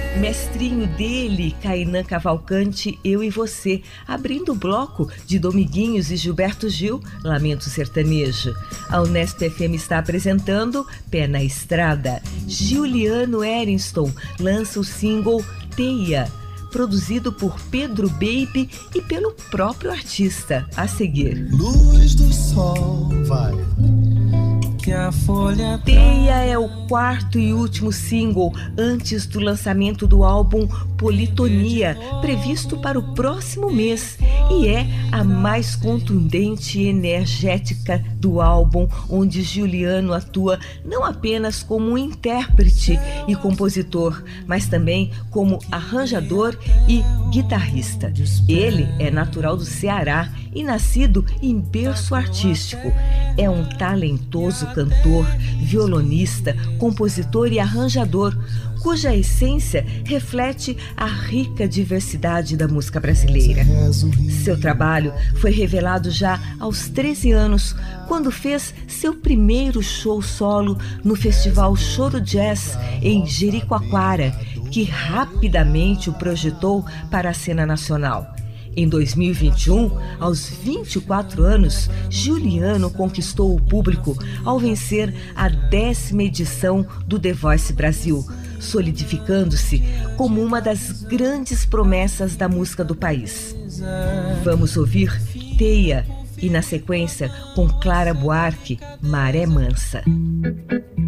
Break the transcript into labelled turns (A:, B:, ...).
A: Mestrinho dele, Kainan Cavalcante, Eu e Você, abrindo o bloco de Dominguinhos e Gilberto Gil, Lamento Sertanejo. A Unesp FM está apresentando Pé na Estrada. Juliano Erinston lança o single Teia, produzido por Pedro Baby e pelo próprio artista. A seguir.
B: Luz do sol, vai. Que a folha
A: Teia é o quarto e último single antes do lançamento do álbum Politonia, previsto para o próximo mês, e é a mais contundente e energética do álbum, onde Juliano atua não apenas como um intérprete e compositor, mas também como arranjador e guitarrista. Ele é natural do Ceará e nascido em berço artístico. É um talentoso cantor, violonista, compositor e arranjador, cuja essência reflete a rica diversidade da música brasileira. Seu trabalho foi revelado já aos 13 anos, quando fez seu primeiro show solo no Festival Choro Jazz em Jericoacoara, que rapidamente o projetou para a cena nacional. Em 2021, aos 24 anos, Juliano conquistou o público ao vencer a 10ª edição do The Voice Brasil, solidificando-se como uma das grandes promessas da música do país. Vamos ouvir Teia e, na sequência, com Clara Buarque, Maré Mansa.